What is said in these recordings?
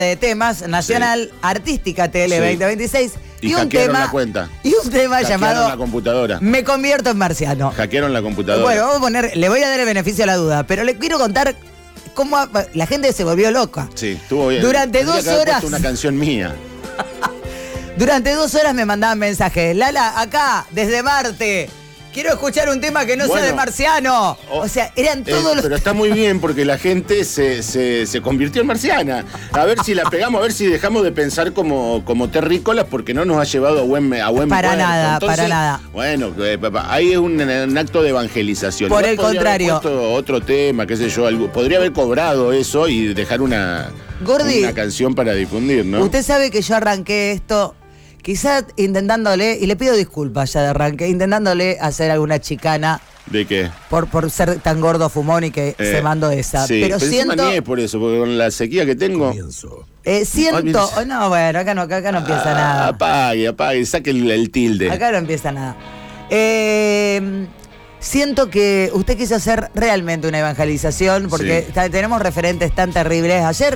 de temas, Nacional Artística TL 2026. Y hackearon la cuenta. Y un tema Hackearon llamado la computadora. Me convierto en marciano. Hackearon la computadora. Bueno, vamos a poner, le voy a dar el beneficio a la duda, pero le quiero contar cómo la gente se volvió loca. Sí, estuvo bien. Durante Tendría 2 que haber horas. puesto una canción mía. Durante 2 horas me mandaban mensajes. Lala, acá, desde Marte. Quiero escuchar un tema que no sea de marciano. O sea, eran todos los... Pero está muy bien porque la gente se convirtió en marciana. A ver si la pegamos, a ver si dejamos de pensar como terrícolas porque no nos ha llevado a buen Para puerto. nada, Entonces, para nada. Bueno, ahí es un acto de evangelización. Por Yo el contrario. Haber puesto otro tema, qué sé yo, podría haber cobrado eso y dejar una canción para difundir, ¿no? Usted sabe que yo arranqué esto... Quizás intentándole, y le pido disculpas ya de arranque, intentándole hacer alguna chicana. ¿De qué? Por ser tan gordo fumón y que se mandó esa. Sí, pero siento... ni es por eso, porque con la sequía que tengo... Siento... No, bueno, acá no empieza nada. Apague, saque el tilde. Acá no empieza nada. Siento que usted quiso hacer realmente una evangelización, porque tenemos referentes tan terribles. Ayer...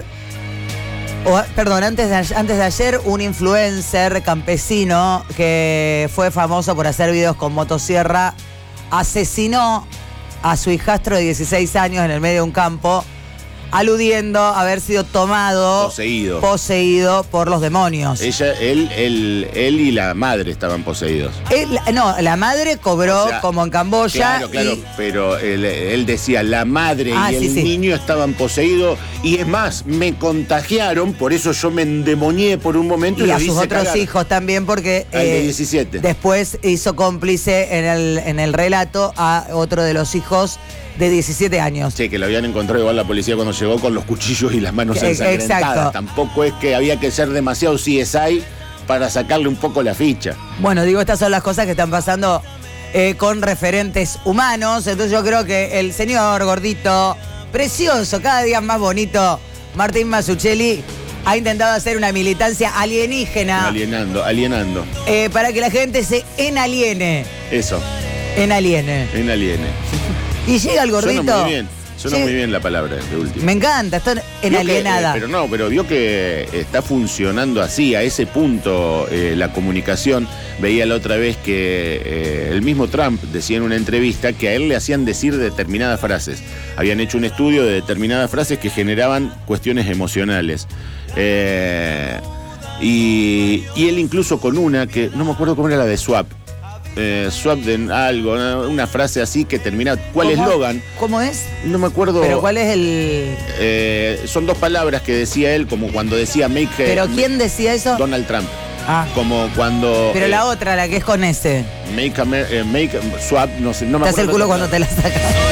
antes de ayer, un influencer campesino que fue famoso por hacer videos con motosierra asesinó a su hijastro de 16 años en el medio de un campo, aludiendo a haber sido poseído por los demonios. Él y la madre estaban poseídos. La madre cobró como en Camboya. Claro, pero él decía, la madre y el niño estaban poseídos, y es más, me contagiaron, por eso yo me endemonié por un momento. Y a sus otros hijos también, porque al de 17. Después hizo cómplice en el relato a otro de los hijos de 17 años. Sí, que lo habían encontrado igual la policía cuando llegó con los cuchillos y las manos ensangrentadas. Exacto. Tampoco es que había que ser demasiado CSI para sacarle un poco la ficha. Bueno, digo, estas son las cosas que están pasando con referentes humanos. Entonces yo creo que el señor gordito, precioso, cada día más bonito, Martín Mazzucchelli, ha intentado hacer una militancia alienígena. Alienando. Para que la gente se enaliene. Eso. Enaliene. Y llega el gordito. Suena muy bien la palabra de último. Me encanta, estoy enalienada. Pero vio que está funcionando así, a ese punto, la comunicación. Veía la otra vez que el mismo Trump decía en una entrevista que a él le hacían decir determinadas frases. Habían hecho un estudio de determinadas frases que generaban cuestiones emocionales. Y él incluso con una que, no me acuerdo cómo era la de Swap. Swap de algo, una frase así que termina. ¿Cuál eslogan? ¿Cómo es? No me acuerdo. ¿Pero cuál es el...? Son 2 palabras que decía él, como cuando decía make... ¿Pero quién decía eso? Donald Trump. Como cuando... Pero la otra, la que es con ese. Make swap, no sé, no me acuerdo. Te hace el culo cuando te la sacas.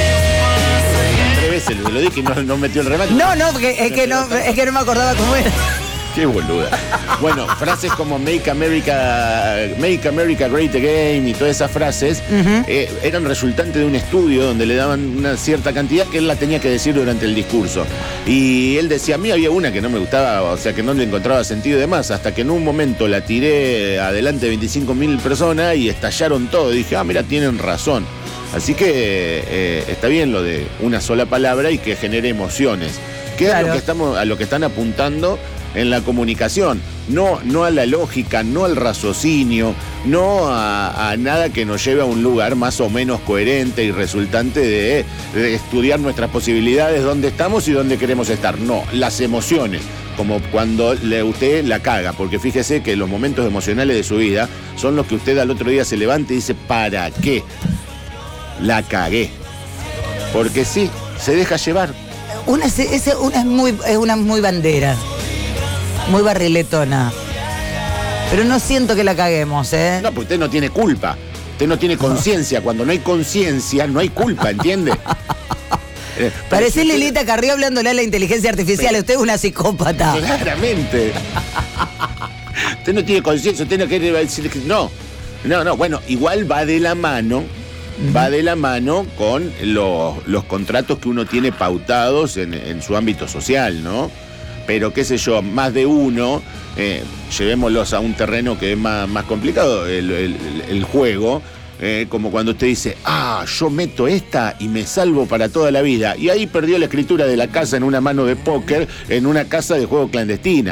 3 veces lo dije y no metió el remate. No, porque es que no me acordaba cómo era. Qué boluda. Bueno, frases como Make America Great Again y todas esas frases eran resultante de un estudio donde le daban una cierta cantidad que él la tenía que decir durante el discurso. Y él decía, a mí había una que no me gustaba, o sea, que no le encontraba sentido y demás, hasta que en un momento la tiré adelante de 25.000 personas y estallaron todo. Y dije, mira, tienen razón. Así que está bien lo de una sola palabra y que genere emociones. Que es a lo que están apuntando en la comunicación, no a la lógica, no al raciocinio, no a nada que nos lleve a un lugar más o menos coherente y resultante de estudiar nuestras posibilidades, dónde estamos y dónde queremos estar. No, las emociones, como cuando usted la caga, porque fíjese que los momentos emocionales de su vida son los que usted al otro día se levanta y dice, ¿para qué? La cagué. Porque sí, se deja llevar. Una es muy bandera. Muy barriletona. Pero no siento que la caguemos, ¿eh? No, porque usted no tiene culpa. Usted no tiene conciencia. Cuando no hay conciencia, no hay culpa, ¿entiende? Parece Lilita Carrió hablándole a la inteligencia artificial. Usted es una psicópata. Claramente. Usted no tiene conciencia. Usted no quiere decir que... No. Bueno, igual va de la mano. Va de la mano con los contratos que uno tiene pautados en su ámbito social, ¿no? Pero qué sé yo, más de uno, llevémoslos a un terreno que es más complicado, el juego, como cuando usted dice, yo meto esta y me salvo para toda la vida. Y ahí perdió la escritura de la casa en una mano de póker, en una casa de juego clandestina.